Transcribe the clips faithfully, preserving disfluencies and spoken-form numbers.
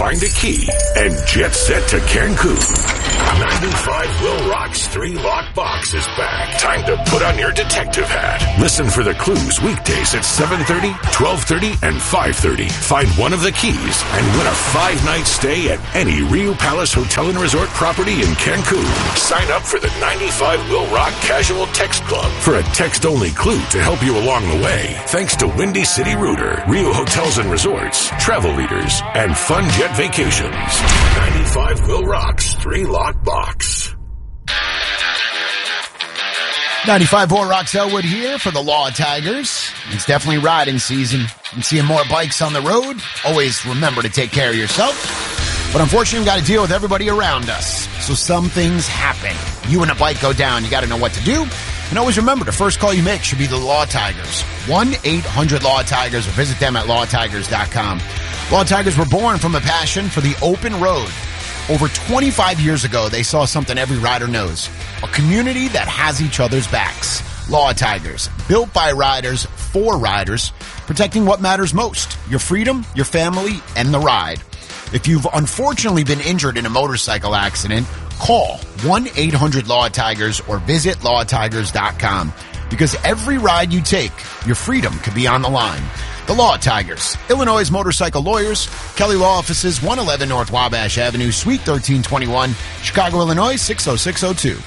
find a key, and jet set to Cancun. ninety-five Will Rock's three-lock box is back. Time to put on your detective hat. Listen for the clues weekdays at seven thirty, twelve thirty, and five thirty. Find one of the keys and win a five-night stay at any Rio Palace Hotel and Resort property in Cancun. Sign up for the ninety-five Will Rock Casual Text Club for a text-only clue to help you along the way. Thanks to Windy City Rooter, Rio Hotels and Resorts, Travel Leaders, and Fun Jet Vacations. ninety-five Will Rock's three-lock box. ninety-five Will Rock's Elwood here for the Law Tigers. It's definitely riding season. I'm seeing more bikes on the road. Always remember to take care of yourself. But unfortunately, we've got to deal with everybody around us. So some things happen. You and a bike go down. You got to know what to do. And always remember, the first call you make should be the Law Tigers. one eight hundred Law Tigers, or visit them at law tigers dot com. Law Tigers were born from a passion for the open road. Over twenty-five years ago, they saw something every rider knows. A community that has each other's backs. Law Tigers, built by riders, for riders, protecting what matters most. Your freedom, your family, and the ride. If you've unfortunately been injured in a motorcycle accident, call one eight hundred Law Tigers or visit law tigers dot com. Because every ride you take, your freedom could be on the line. The Law Tigers, Illinois motorcycle lawyers, Kelly Law Offices, one eleven North Wabash Avenue, Suite thirteen twenty-one, Chicago, Illinois, six oh six oh two.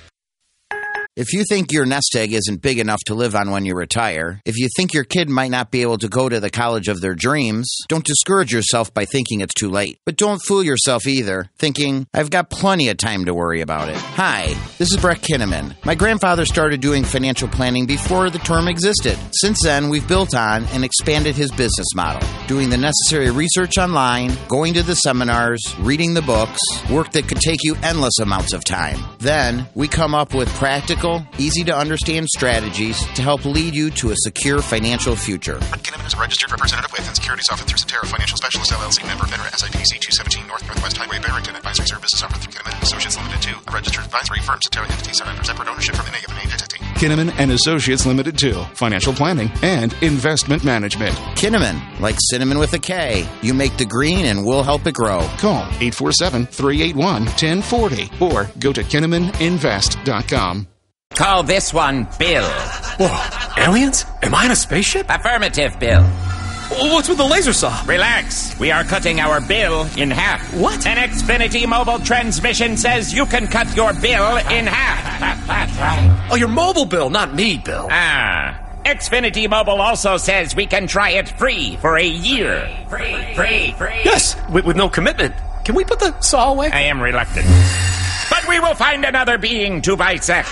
If you think your nest egg isn't big enough to live on when you retire, if you think your kid might not be able to go to the college of their dreams, don't discourage yourself by thinking it's too late. But don't fool yourself either, thinking, I've got plenty of time to worry about it. Hi, this is Brett Kinnaman. My grandfather started doing financial planning before the term existed. Since then, we've built on and expanded his business model, doing the necessary research online, going to the seminars, reading the books, work that could take you endless amounts of time. Then, we come up with practical, easy-to-understand strategies to help lead you to a secure financial future. Brett Kinnaman is a registered representative with and securities offered through Cetera Financial Specialists, L L C, member FINRA, S I P C two seventeen North Northwest Highway, Barrington. Advisory services offered through Kinnaman and Associates Limited two, a registered advisory firm. Cetera entities are under separate ownership from any of an entity. Kinnaman and Associates Limited two, financial planning and investment management. Kinnaman, like cinnamon with a K. You make the green and we'll help it grow. Call eight four seven, three eight one, one zero four zero or go to kinnaman invest dot com. Call this one Bill. Whoa, aliens? Am I in a spaceship? Affirmative, Bill. What's with the laser saw? Relax. We are cutting our bill in half. What? An Xfinity mobile transmission says you can cut your bill in half. Oh, your mobile bill, not me, Bill. Ah. Xfinity Mobile also says we can try it free for a year. Free, free, free. Yes, with, with no commitment. Can we put the saw away? I am reluctant. But we will find another being to bisect.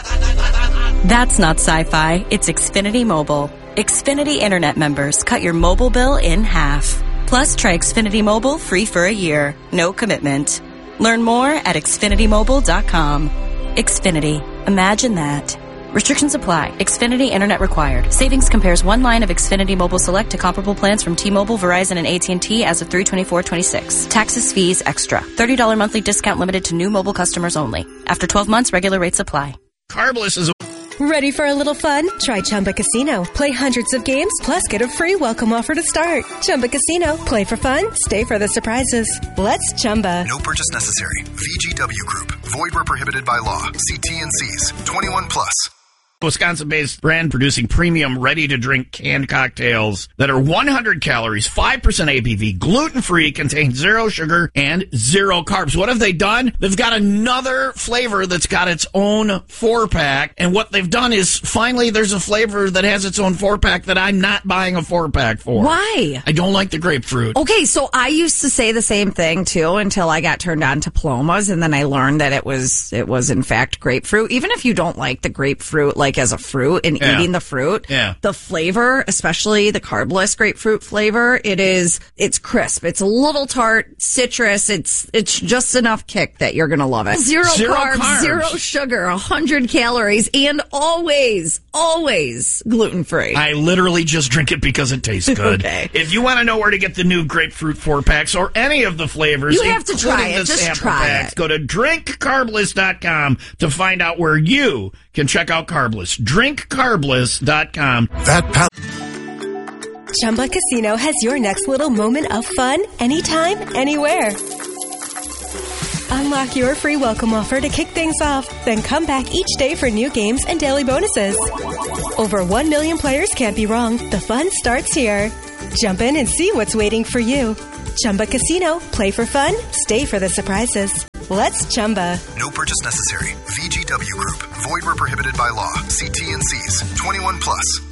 That's not sci-fi. It's Xfinity Mobile. Xfinity Internet members cut your mobile bill in half. Plus, try Xfinity Mobile free for a year. No commitment. Learn more at xfinity mobile dot com. Xfinity. Imagine that. Restrictions apply. Xfinity Internet required. Savings compares one line of Xfinity Mobile Select to comparable plans from T-Mobile, Verizon, and A T and T as of three twenty-four twenty-six. Taxes, fees, extra. thirty dollars monthly discount limited to new mobile customers only. After twelve months, regular rates apply. Carbless is a... Ready for a little fun? Try Chumba Casino. Play hundreds of games, plus get a free welcome offer to start. Chumba Casino. Play for fun. Stay for the surprises. Let's Chumba. No purchase necessary. V G W Group. Void where prohibited by law. See T and C's. twenty-one plus. Wisconsin-based brand producing premium, ready-to-drink canned cocktails that are one hundred calories, five percent A B V, gluten-free, contain zero sugar, and zero carbs. What have they done? They've got another flavor that's got its own four-pack, and what they've done is finally there's a flavor that has its own four-pack that I'm not buying a four-pack for. Why? I don't like the grapefruit. Okay, so I used to say the same thing, too, until I got turned on to Palomas, and then I learned that it was, it was in fact, grapefruit. Even if you don't like the grapefruit, like, as a fruit and yeah. eating the fruit, yeah. the flavor, especially the carbless grapefruit flavor, it is, it's crisp. It's a little tart, citrus. It's, it's just enough kick that you're going to love it. Zero, zero carbs, carbs, zero sugar, one hundred calories, and always, always gluten-free. I literally just drink it because it tastes good. Okay. If you want to know where to get the new grapefruit four-packs or any of the flavors, you have to try it. the Just sample try packs, it. go to drink carbless dot com to find out where you can check out Carbless. drink carbless dot com. That pal- Chumba Casino has your next little moment of fun anytime, anywhere. Unlock your free welcome offer to kick things off, then come back each day for new games and daily bonuses. Over one million players can't be wrong. The fun starts here. Jump in and see what's waiting for you. Chumba Casino. Play for fun. Stay for the surprises. Let's Chumba. No purchase necessary. V G W Group. Void where prohibited by law. See T and C's. twenty-one plus.